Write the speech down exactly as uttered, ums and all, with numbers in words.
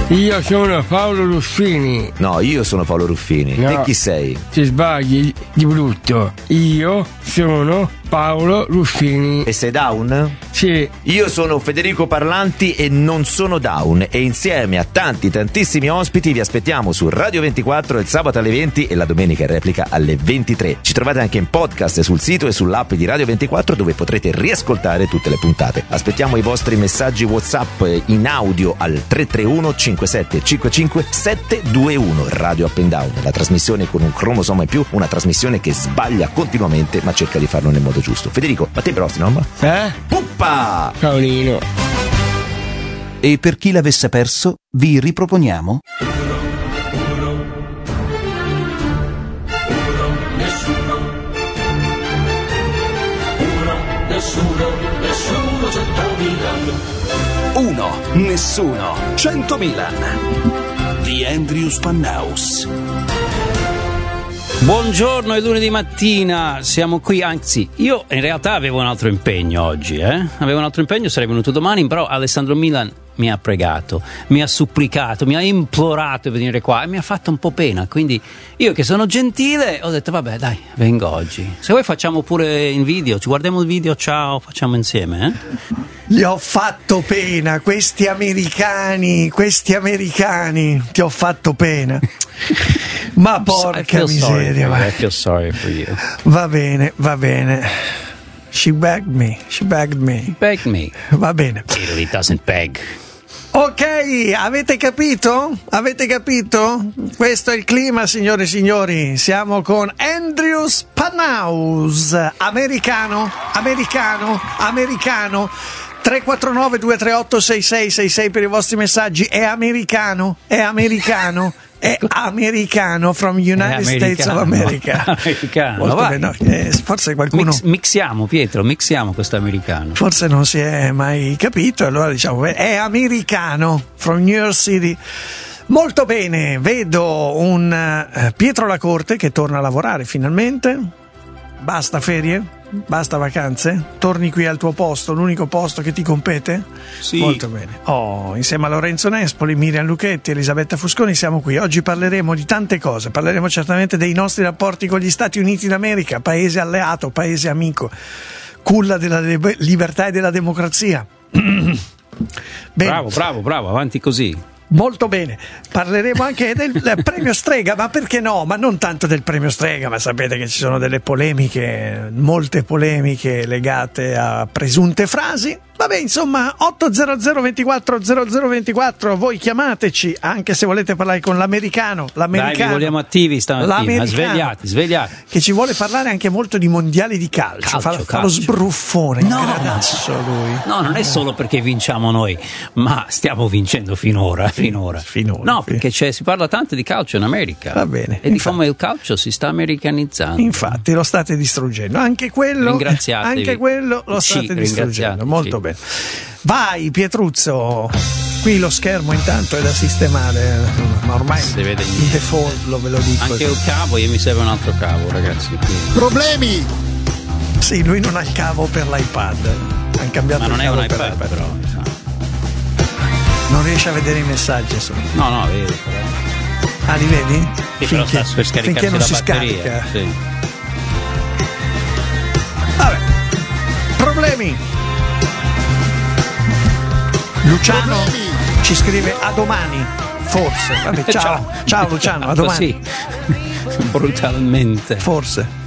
Io sono Paolo Ruffini. No, io sono Paolo Ruffini. No. E chi sei? Ti sbagli di brutto. Io sono Paolo Ruffini. E sei down? Sì. Io sono Federico Parlanti e non sono down. E insieme a tanti tantissimi ospiti vi aspettiamo su Radio ventiquattro il sabato alle venti e la domenica in replica alle ventitré. Ci trovate anche in podcast sul sito e sull'app di Radio ventiquattro, dove potrete riascoltare tutte le puntate. Aspettiamo i vostri messaggi WhatsApp in audio al tre tre uno cinque sette cinque cinque sette due uno. Radio Up and Down, la trasmissione con un cromosoma in più, una trasmissione che sbaglia continuamente ma cerca di farlo nel modo giusto. Federico, a te prossimo. Eh? Puppa! Paolino. E per chi l'avesse perso, vi riproponiamo Uno, nessuno, cento Milan di Andrew Spannaus. Buongiorno, è lunedì mattina, siamo qui, anzi io in realtà avevo un altro impegno oggi, eh? Avevo un altro impegno, sarei venuto domani, però Alessandro Milan mi ha pregato, mi ha supplicato, mi ha implorato di venire qua e mi ha fatto un po' pena, quindi io che sono gentile ho detto vabbè dai, vengo oggi. Se vuoi facciamo pure in video, ci guardiamo il video, ciao, facciamo insieme, eh? Gli ho fatto pena, questi americani, questi americani, ti ho fatto pena. Ma porca miseria, I feel sorry for you. Va bene, va bene. She begged me, she begged me. Beg me. Va bene. Italy doesn't beg. Ok, avete capito? Avete capito? Questo è il clima, signore e signori. Siamo con Andrew Spannaus, americano, americano, americano. tre quattro nove due tre otto sei sei sei sei per i vostri messaggi. È americano, è americano. È americano, from United States of America. Americano. Molto Vai. bene, no, eh, forse qualcuno Mix, mixiamo, Pietro, mixiamo questo americano. forse non si è mai capito, allora diciamo è americano, from New York City. Molto bene, vedo un uh, Pietro Lacorte che torna a lavorare finalmente. Basta ferie? Basta vacanze? Torni qui al tuo posto, l'unico posto che ti compete? Sì. Molto bene. Oh, insieme a Lorenzo Nespoli, Miriam Lucchetti, Elisabetta Fusconi siamo qui. Oggi parleremo di tante cose. Parleremo certamente dei nostri rapporti con gli Stati Uniti d'America, paese alleato, paese amico, culla della de- libertà e della democrazia. Bene. Bravo, bravo, bravo, avanti così. Molto bene, parleremo anche del, del premio Strega, ma perché no? Ma non tanto del premio Strega, ma sapete che ci sono delle polemiche, molte polemiche legate a presunte frasi. Vabbè, insomma, otto zero zero ventiquattro zero zero ventiquattro, voi chiamateci anche se volete parlare con l'americano, l'americano. Dai, vi vogliamo attivi stamattina, l'americano, svegliati, svegliati. che ci vuole parlare anche molto di mondiali di calcio, Calcio, fa, fa calcio. lo sbruffone, No. gradazzo lui. No, non è solo perché vinciamo noi, ma stiamo vincendo finora, finora. finora, No, sì. perché c'è, si parla tanto di calcio in America. Va bene, E di infatti. come il calcio si sta americanizzando. Infatti lo state distruggendo, anche quello, Ringraziatevi. anche quello lo Sì, state distruggendo, ringraziateci. molto bene. Vai Pietruzzo, qui lo schermo intanto è da sistemare, ma ormai Si vede il niente. default lo ve lo dico. Anche il cavo, io mi serve un altro cavo, ragazzi. quindi- Problemi! Sì, lui non ha il cavo per l'iPad, hanno cambiato Ma non il è cavo un per iPad, l'iPad. però. sa. Non riesce a vedere i messaggi solo. No, no, vedo. Però. Ah, li vedi? Sì, però sta per finché scaricarsi non la si batteria. scarica. Sì. Vabbè, problemi. Luciano ci scrive a domani, forse. Vabbè, ciao, ciao Luciano, a domani. Così, brutalmente. Forse.